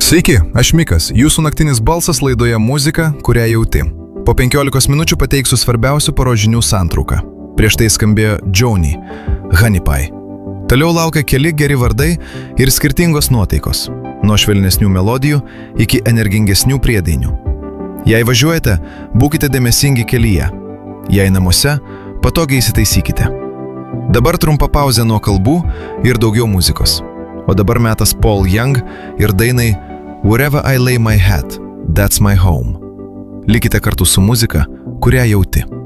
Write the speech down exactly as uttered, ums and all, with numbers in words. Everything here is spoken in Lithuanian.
Sveiki, aš Mikas, jūsų naktinis balsas laidoje muzika, kurią jauti. Po penkiolikos minučių pateiksiu svarbiausių paros žinių santrauką. Prieš tai skambėjo Joni, Honey Pie. Toliau laukia keli geri vardai ir skirtingos nuotaikos, nuo švelnesnių melodijų iki energingesnių priedainių. Jei važiuojate, būkite dėmesingi kelyje. Jei namuose, patogiai įsitaisykite. Dabar trumpa pauzė nuo kalbų ir daugiau muzikos. O dabar metas Paul Young ir dainai Wherever I lay my head, that's my home. Likite kartu su muzika, kurią jauti.